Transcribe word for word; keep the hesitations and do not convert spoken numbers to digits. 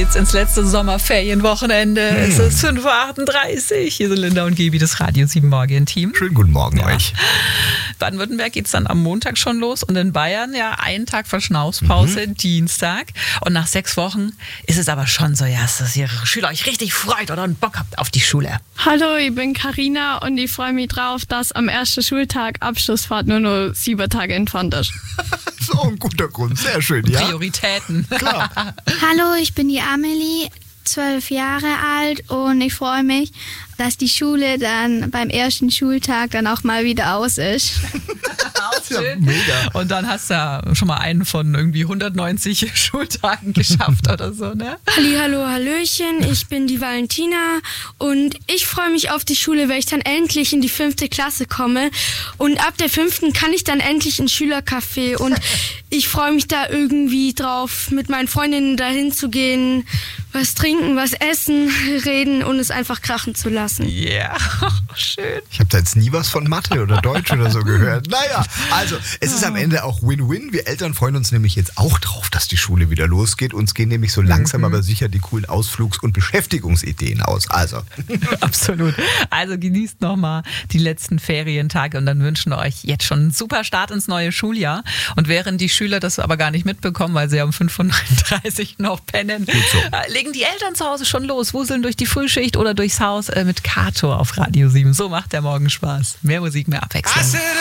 geht's ins letzte Sommerferienwochenende. Hm. Es ist fünf Uhr achtunddreißig. Hier sind Linda und Gaby, das Radio sieben Morgen-Team. Schönen guten Morgen ja. euch. Baden-Württemberg geht's dann am Montag schon los und in Bayern ja einen Tag Verschnaufspause, mhm. Dienstag. Und nach sechs Wochen ist es aber schon so, ja, dass ihr Schüler euch richtig freut oder einen Bock habt auf die Schule. Hallo, ich bin Carina und ich freue mich drauf, dass am ersten Schultag Abschlussfahrt nur noch sieben Tage entfernt ist. So ein guter Grund, sehr schön, ja. Prioritäten. Klar. Hallo, ich bin die Amelie, zwölf Jahre alt und ich freue mich, dass die Schule dann beim ersten Schultag dann auch mal wieder aus ist. Schön. Ja, mega. Und dann hast du ja schon mal einen von irgendwie hundertneunzig Schultagen geschafft oder so, ne? Hallihallo, hallöchen, ich bin die Valentina und ich freue mich auf die Schule, weil ich dann endlich in die fünfte Klasse komme und ab der fünften kann ich dann endlich ins Schülercafé und ich freue mich da irgendwie drauf, mit meinen Freundinnen dahin zu gehen, was trinken, was essen, reden und es einfach krachen zu lassen. Ja, yeah. Schön. Ich habe da jetzt nie was von Mathe oder Deutsch oder so gehört. Naja, also es ist am Ende auch Win-Win. Wir Eltern freuen uns nämlich jetzt auch drauf, dass die Schule wieder losgeht. Uns gehen nämlich so langsam mhm. aber sicher die coolen Ausflugs- und Beschäftigungsideen aus. Also. Absolut. Also genießt nochmal die letzten Ferientage und dann wünschen wir euch jetzt schon einen super Start ins neue Schuljahr. Und während die Schüler das aber gar nicht mitbekommen, weil sie ja um fünf Uhr neununddreißig noch pennen, Gut so. legen die Eltern zu Hause schon los, wuseln durch die Frühschicht oder durchs Haus mit Kato auf Radio sieben. So macht der Morgen Spaß. Mehr Musik, mehr Abwechslung.